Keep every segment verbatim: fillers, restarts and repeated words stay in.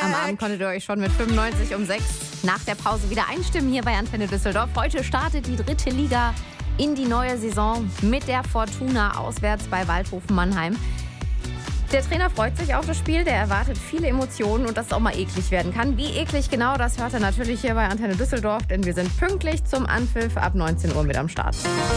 Am Abend konntet ihr euch schon mit fünfundneunzig um sechs nach der Pause wieder einstimmen hier bei Antenne Düsseldorf. Heute startet die dritte Liga in die neue Saison mit der Fortuna auswärts bei Waldhofen Mannheim. Der Trainer freut sich auf das Spiel, der erwartet viele Emotionen und dass es auch mal eklig werden kann. Wie eklig genau, das hört er natürlich hier bei Antenne Düsseldorf, denn wir sind pünktlich zum Anpfiff ab neunzehn Uhr mit am Start.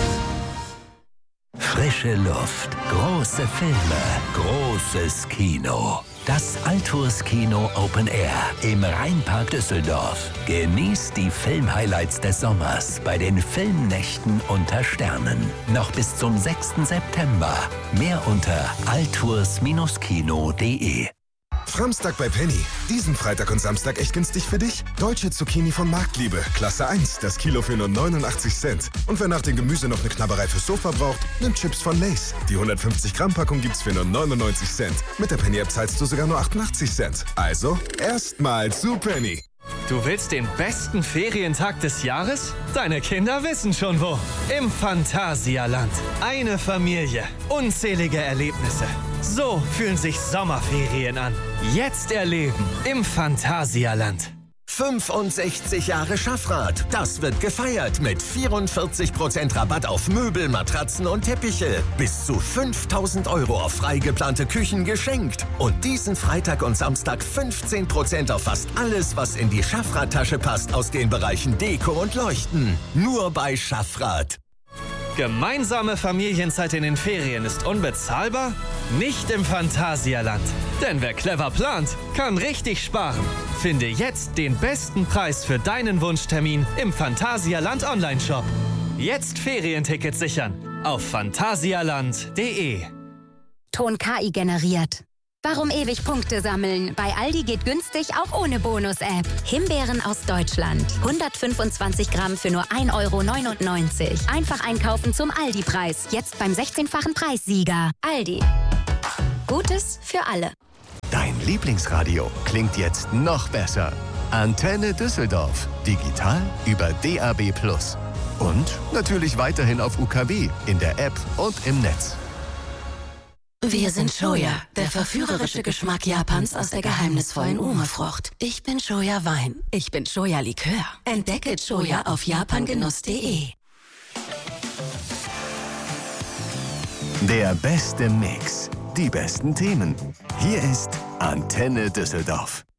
Frische Luft, große Filme, großes Kino. Das Altours Kino Open Air im Rheinpark Düsseldorf. Genießt die Filmhighlights des Sommers bei den Filmnächten unter Sternen. Noch bis zum sechsten September. Mehr unter altours kino punkt de. Framstag bei Penny. Diesen Freitag und Samstag echt günstig für dich. Deutsche Zucchini von Marktliebe. Klasse eins. Das Kilo für nur neunundachtzig Cent. Und wer nach dem Gemüse noch eine Knabberei fürs Sofa braucht, nimmt Chips von Lay's. Die hundertfünfzig Gramm Packung gibt's für nur neunundneunzig Cent. Mit der Penny-App zahlst du sogar nur achtundachtzig Cent. Also, erstmal zu Penny. Du willst den besten Ferientag des Jahres? Deine Kinder wissen schon wo. Im Phantasialand. Eine Familie. Unzählige Erlebnisse. So fühlen sich Sommerferien an. Jetzt erleben im Phantasialand. fünfundsechzig Jahre Schaffrath. Das wird gefeiert mit vierundvierzig Prozent Rabatt auf Möbel, Matratzen und Teppiche. Bis zu fünftausend Euro auf frei geplante Küchen geschenkt. Und diesen Freitag und Samstag fünfzehn Prozent auf fast alles, was in die Schaffrath-Tasche passt aus den Bereichen Deko und Leuchten. Nur bei Schaffrath. Gemeinsame Familienzeit in den Ferien ist unbezahlbar? Nicht im Phantasialand. Denn wer clever plant, kann richtig sparen. Finde jetzt den besten Preis für deinen Wunschtermin im Phantasialand Online-Shop. Jetzt Ferientickets sichern auf phantasialand punkt de. Ton K I generiert. Warum ewig Punkte sammeln? Bei Aldi geht günstig auch ohne Bonus-App. Himbeeren aus Deutschland. hundertfünfundzwanzig Gramm für nur ein Euro neunundneunzig. Einfach einkaufen zum Aldi-Preis. Jetzt beim sechzehnfachen Preissieger. Aldi. Gutes für alle. Dein Lieblingsradio klingt jetzt noch besser. Antenne Düsseldorf. Digital über D A B plus. Und natürlich weiterhin auf U K W, in der App und im Netz. Wir sind Shoya, der verführerische Geschmack Japans aus der geheimnisvollen Ume-Frucht. Ich bin Shoya Wein. Ich bin Shoya Likör. Entdecke Shoya auf japangenuss punkt de. Der beste Mix. Die besten Themen. Hier ist Antenne Düsseldorf.